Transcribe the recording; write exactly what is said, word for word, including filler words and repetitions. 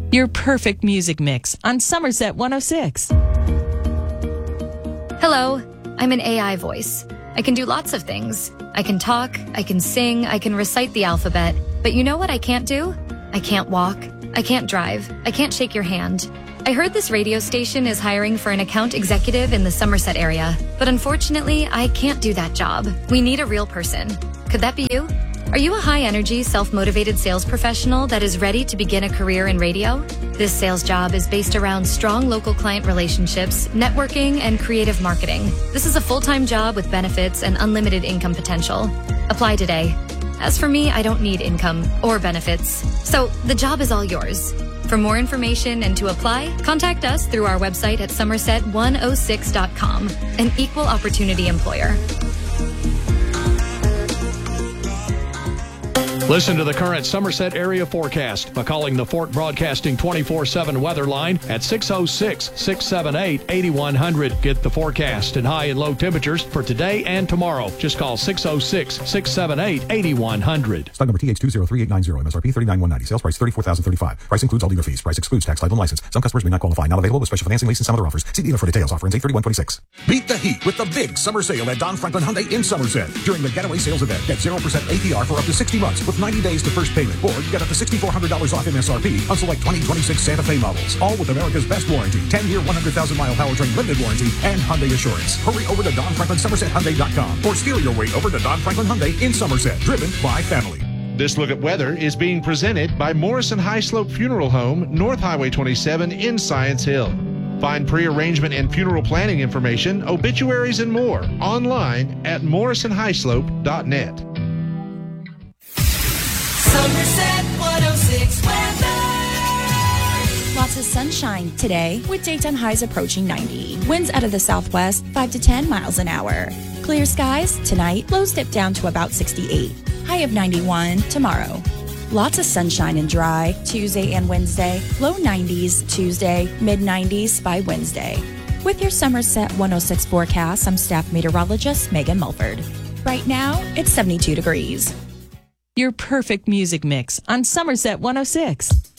Your perfect music mix on Somerset one oh six. Hello, I'm an A I voice. I can do lots of things. I can talk, I can sing, I can recite the alphabet. But you know what I can't do? I can't walk, I can't drive, I can't shake your hand. I heard this radio station is hiring for an account executive in the Somerset area, but unfortunately, I can't do that job. We need a real person. Could that be you? Are you a high-energy, self-motivated sales professional that is ready to begin a career in radio? This sales job is based around strong local client relationships, networking, and creative marketing. This is a full-time job with benefits and unlimited income potential. Apply today. As for me, I don't need income or benefits. So the job is all yours. For more information and to apply, contact us through our website at somerset one oh six dot com, an equal opportunity employer. Listen to the current Somerset area forecast by calling the Fort Broadcasting twenty-four seven weather line at six oh six, six seven eight, eight one zero zero. Get the forecast and high and low temperatures for today and tomorrow. Just call six oh six, six seven eight, eight one zero zero. Stock number T H two zero three eight nine zero, M S R P thirty-nine one ninety. Sales price thirty-four thousand thirty-five. Price includes all dealer fees. Price excludes tax, title, and license. Some customers may not qualify. Not available with special financing, lease, and some other offers. See dealer for details. Offer ends eight thirty-one twenty-six. Beat the heat with the big summer sale at Don Franklin Hyundai in Somerset. During the Getaway Sales event, get zero percent A P R for up to sixty months with ninety days to first payment, or get up to six thousand four hundred dollars off M S R P on select twenty twenty-six Santa Fe models. All with America's best warranty, ten-year, one hundred thousand mile powertrain limited warranty, and Hyundai Assurance. Hurry over to Don Franklin Somerset Hyundai dot com or steal your way over to Don Franklin Hyundai in Somerset. Driven by family. This Look at Weather is being presented by Morrison High Slope Funeral Home, North Highway twenty-seven in Science Hill. Find pre-arrangement and funeral planning information, obituaries, and more online at morrison high slope dot net. Somerset one oh six weather. Lots of sunshine today with daytime highs approaching ninety. Winds out of the southwest, five to ten miles an hour. Clear skies tonight, lows dip down to about sixty-eight. High of ninety-one tomorrow. Lots of sunshine and dry Tuesday and Wednesday. Low nineties Tuesday, mid nineties by Wednesday. With your Somerset one oh six forecast, I'm staff meteorologist Megan Mulford. Right now, it's seventy-two degrees. Your perfect music mix on Somerset one oh six.